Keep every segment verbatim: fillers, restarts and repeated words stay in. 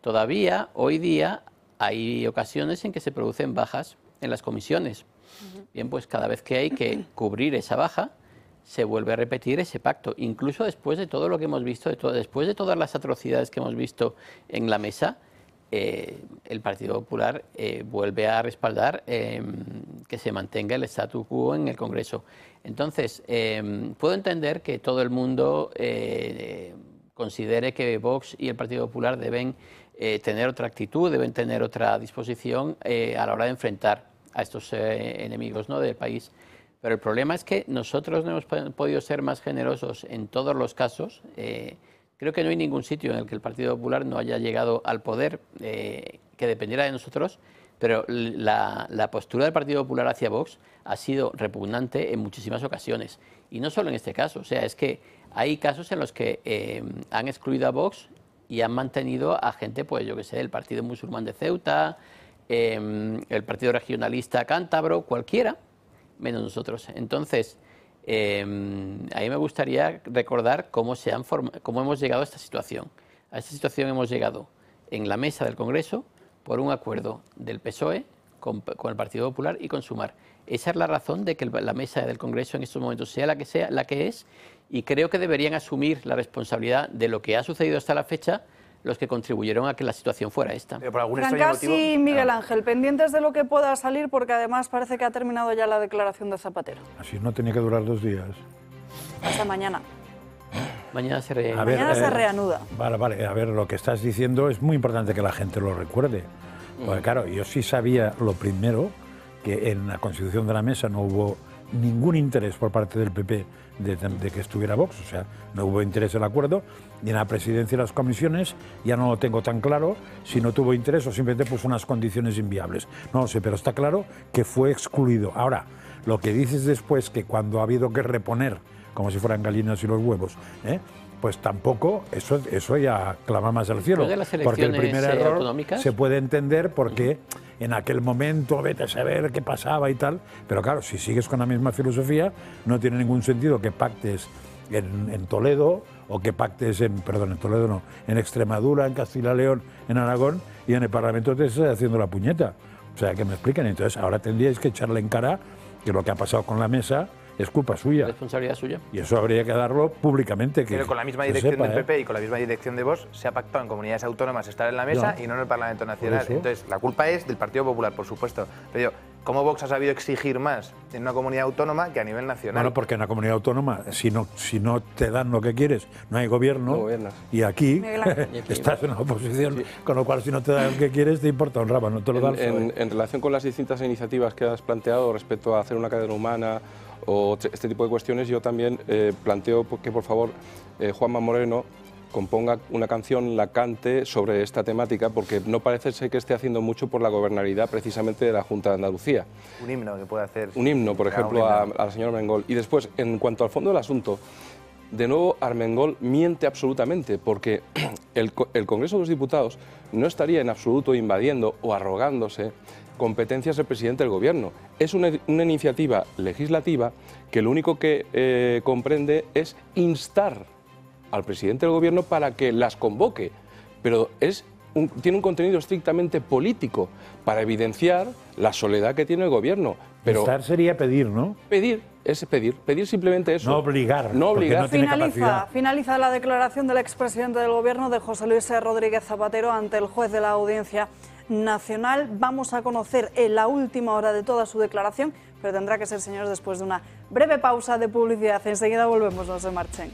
todavía, hoy día, hay ocasiones en que se producen bajas en las comisiones. Bien, pues cada vez que hay que cubrir esa baja, se vuelve a repetir ese pacto, incluso después de todo lo que hemos visto, de todo, después de todas las atrocidades que hemos visto en la mesa, eh, el Partido Popular eh, vuelve a respaldar eh, que se mantenga el statu quo en el Congreso. Entonces, eh, puedo entender que todo el mundo eh, considere que Vox y el Partido Popular deben eh, tener otra actitud, deben tener otra disposición eh, a la hora de enfrentar a estos eh, enemigos, ¿no?, del país. Pero el problema es que nosotros no hemos podido ser más generosos en todos los casos. Eh, creo que no hay ningún sitio en el que el Partido Popular no haya llegado al poder eh, que dependiera de nosotros, pero la, la postura del Partido Popular hacia Vox ha sido repugnante en muchísimas ocasiones. Y no solo en este caso, o sea, es que hay casos en los que eh, han excluido a Vox y han mantenido a gente, pues yo que sé, el Partido Musulmán de Ceuta, Eh, el Partido Regionalista Cántabro, cualquiera, menos nosotros. Entonces, eh, a mí me gustaría recordar cómo, se han cómo hemos llegado a esta situación. A esta situación hemos llegado en la mesa del Congreso por un acuerdo del P S O E con, con el Partido Popular y con Sumar. Esa es la razón de que la mesa del Congreso en estos momentos sea la que sea, la que es, y creo que deberían asumir la responsabilidad de lo que ha sucedido hasta la fecha los que contribuyeron a que la situación fuera esta. Pero por algún Francás motivo... y Miguel Ángel, pendientes de lo que pueda salir, porque además parece que ha terminado ya la declaración de Zapatero. Así no tenía que durar dos días. Hasta mañana. Mañana se, re... a ver, mañana eh, se reanuda. Vale, vale, a ver, lo que estás diciendo es muy importante que la gente lo recuerde. Porque claro, yo sí sabía lo primero, que en la constitución de la mesa no hubo ningún interés por parte del P P de, de que estuviera Vox, o sea, no hubo interés en el acuerdo, y en la presidencia y las comisiones ya no lo tengo tan claro si no tuvo interés o simplemente puso unas condiciones inviables. No lo sé, pero está claro que fue excluido. Ahora, lo que dices después, que cuando ha habido que reponer, como si fueran gallinas y los huevos, ¿eh?, pues tampoco, eso, eso ya clama más al cielo, porque el primer error se puede entender porque en aquel momento vete a saber qué pasaba y tal, pero claro, si sigues con la misma filosofía no tiene ningún sentido que pactes en, en Toledo o que pactes en, perdón, en Toledo no, en Extremadura, en Castilla y León, en Aragón, y en el Parlamento te estés haciendo la puñeta. O sea, que me expliquen. Entonces ahora tendríais que echarle en cara que lo que ha pasado con la mesa es culpa suya. Responsabilidad suya. Y eso habría que darlo públicamente. Que, Pero con la misma dirección sepa, del P P ¿eh? y con la misma dirección de Vox se ha pactado en comunidades autónomas estar en la mesa No. y no en el Parlamento Nacional. Por eso. Entonces, la culpa es del Partido Popular, por supuesto. Pero yo, ¿cómo Vox ha sabido exigir más en una comunidad autónoma que a nivel nacional? Bueno, porque en la comunidad autónoma, si no, si no te dan lo que quieres, no hay gobierno. No gobiernas. Y aquí Miguel estás en la oposición, sí. Con lo cual si no te dan lo que quieres, te importa un rabo, no te lo dan. En, en, en relación con las distintas iniciativas que has planteado respecto a hacer una cadena humana o este tipo de cuestiones, yo también eh, planteo que por favor eh, Juanma Moreno componga una canción, la cante sobre esta temática, porque no parece ser que esté haciendo mucho por la gobernabilidad precisamente de la Junta de Andalucía. Un himno que puede hacer. Un himno, por ejemplo, a, a la señora Armengol. Y después, en cuanto al fondo del asunto, de nuevo Armengol miente absolutamente, porque el, el Congreso de los Diputados no estaría en absoluto invadiendo o arrogándose competencias del presidente del Gobierno. Es una, una iniciativa legislativa que lo único que eh, comprende es instar al presidente del Gobierno para que las convoque, pero es un, tiene un contenido estrictamente político para evidenciar la soledad que tiene el Gobierno. Pero instar sería pedir, ¿no? Pedir, es pedir, pedir simplemente eso. No obligar. No obligar. No tiene finaliza, capacidad. finaliza la declaración del expresidente del Gobierno, de José Luis Rodríguez Zapatero, ante el juez de la Audiencia Nacional. Vamos a conocer en la última hora de toda su declaración, pero tendrá que ser, señores, después de una breve pausa de publicidad. Enseguida volvemos, no se marchen.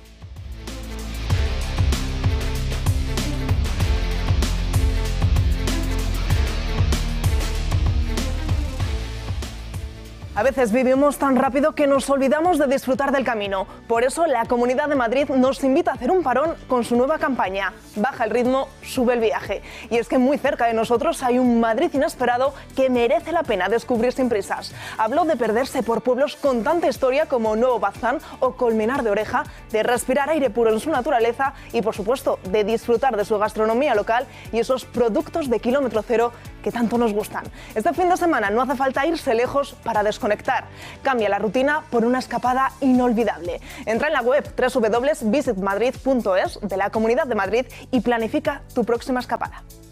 A veces vivimos tan rápido que nos olvidamos de disfrutar del camino. Por eso la Comunidad de Madrid nos invita a hacer un parón con su nueva campaña. Baja el ritmo, sube el viaje. Y es que muy cerca de nosotros hay un Madrid inesperado que merece la pena descubrir sin prisas. Hablo de perderse por pueblos con tanta historia como Nuevo Baztán o Colmenar de Oreja, de respirar aire puro en su naturaleza y, por supuesto, de disfrutar de su gastronomía local y esos productos de kilómetro cero que tanto nos gustan. Este fin de semana no hace falta irse lejos para desconectar. Cambia la rutina por una escapada inolvidable. Entra en la web doble u doble u doble u punto visit madrid punto es de la Comunidad de Madrid y planifica tu próxima escapada.